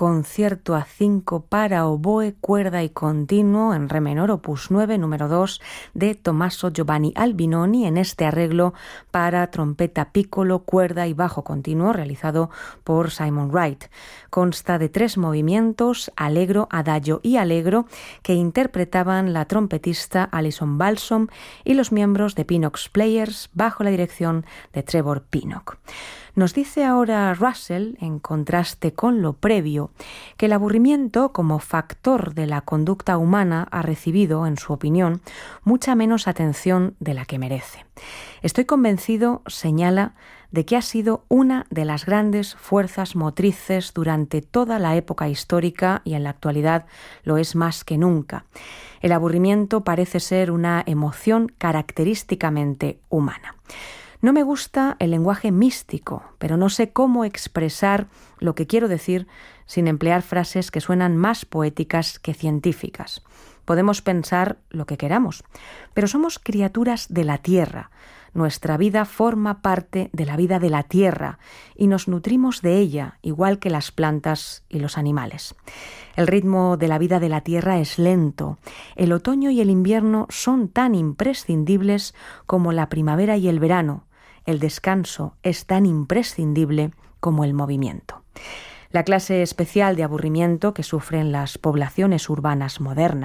concierto a 5 para oboe, cuerda y continuo en re menor, opus 9, número 2, de Tommaso Giovanni Albinoni, en este arreglo para trompeta piccolo, cuerda y bajo continuo, realizado por Simon Wright. Consta de 3 movimientos, allegro, adagio y allegro, que interpretaban la trompetista Alison Balsom y los miembros de Pinnock's Players bajo la dirección de Trevor Pinnock. Nos dice ahora Russell, en contraste con lo previo, que el aburrimiento como factor de la conducta humana ha recibido, en su opinión, mucha menos atención de la que merece. Estoy convencido, señala, de que ha sido una de las grandes fuerzas motrices durante toda la época histórica y en la actualidad lo es más que nunca. El aburrimiento parece ser una emoción característicamente humana. No me gusta el lenguaje místico, pero no sé cómo expresar lo que quiero decir sin emplear frases que suenan más poéticas que científicas. Podemos pensar lo que queramos, pero somos criaturas de la tierra. Nuestra vida forma parte de la vida de la tierra y nos nutrimos de ella, igual que las plantas y los animales. El ritmo de la vida de la tierra es lento. El otoño y el invierno son tan imprescindibles como la primavera y el verano. El descanso es tan imprescindible como el movimiento. La clase especial de aburrimiento que sufren las poblaciones urbanas modernas